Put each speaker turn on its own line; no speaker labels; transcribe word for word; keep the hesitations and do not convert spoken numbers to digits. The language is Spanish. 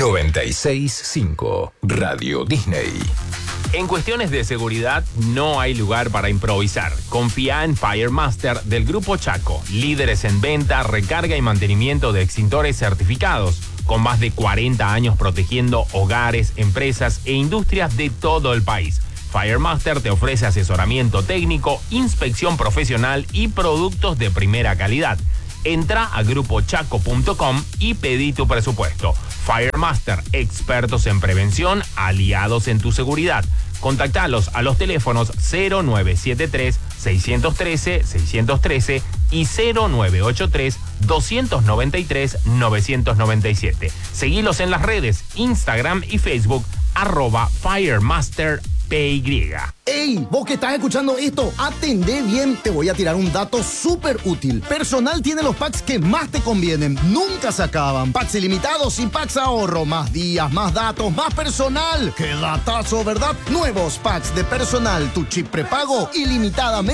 noventa y seis punto cinco Radio Disney.
En cuestiones de seguridad no hay lugar para improvisar. Confía en FireMaster del Grupo Chaco, líderes en venta, recarga y mantenimiento de extintores certificados, con más de cuarenta años protegiendo hogares, empresas e industrias de todo el país. FireMaster te ofrece asesoramiento técnico, inspección profesional y productos de primera calidad. Entra a grupo chaco punto com y pedí tu presupuesto. FireMaster, expertos en prevención, aliados en tu seguridad. Contactalos a los teléfonos cero nueve siete tres, seis uno tres, seis uno tres y cero nueve ocho tres, dos nueve tres, nueve nueve siete. Seguilos en las redes, Instagram y Facebook, arroba FireMaster P Y.
¡Ey! Vos que estás escuchando esto, atendé bien. Te voy a tirar un dato súper útil. Personal tiene los packs que más te convienen. Nunca se acaban. Packs ilimitados y packs ahorro. Más días, más datos, más personal. ¡Qué datazo!, ¿verdad? Nuevos packs de Personal. Tu chip prepago ilimitadamente